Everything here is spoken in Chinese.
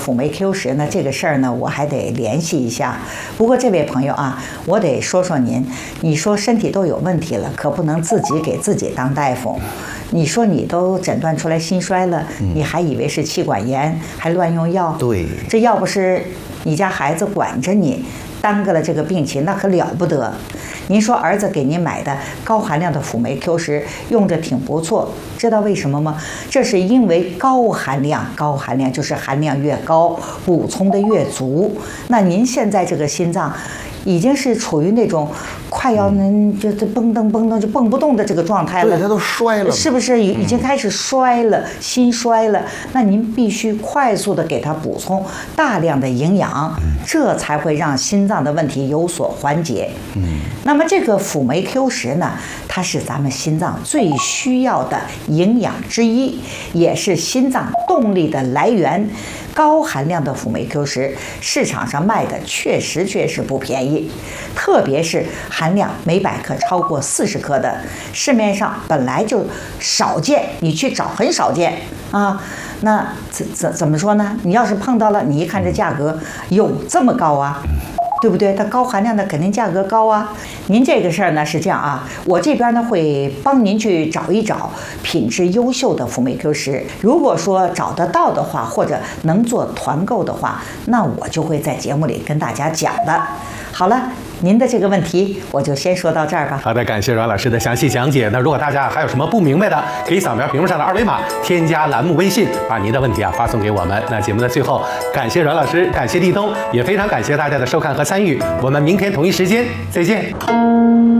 辅酶 Q 十呢，这个事儿呢，我还得联系一下。不过这位朋友啊，我得说说您，你说身体都有问题了，可不能自己给自己当大夫。你说你都诊断出来心衰了，你还以为是气管炎，还乱用药。 对， 这要不是你家孩子管着你，耽搁了这个病情，那可了不得。您说儿子给您买的高含量的辅酶 Q 十用着挺不错，知道为什么吗？这是因为高含量就是含量越高，补充的越足。那您现在这个心脏已经是处于那种快要就是蹦蹬就蹦不动的这个状态了， 对，它都衰了， 是不是已经开始衰了，心衰了？那您必须快速的给它补充大量的营养，这才会让心脏的问题有所缓解。那么这个辅酶 Q 十呢，它是咱们心脏最需要的营养之一，也是心脏动力的来源。高含量的辅酶 Q 十市场上卖的确实不便宜，特别是含量每百克超过40克的，市面上本来就少见，你去找很少见啊。那怎么说呢？你要是碰到了，你一看这价格有这么高啊？对不对？它高含量的肯定价格高啊。您这个事儿呢是这样啊，我这边呢会帮您去找一找品质优秀的辅酶 Q 十。如果说找得到的话，或者能做团购的话，那我就会在节目里跟大家讲的。好了，您的这个问题我就先说到这儿吧。 好的，感谢阮老师的详细讲解。那如果大家还有什么不明白的，可以扫描屏幕上的二维码，添加栏目微信，把您的问题发送给我们。那节目的最后，感谢阮老师，感谢立冬，也非常感谢大家的收看和参与。我们明天同一时间再见。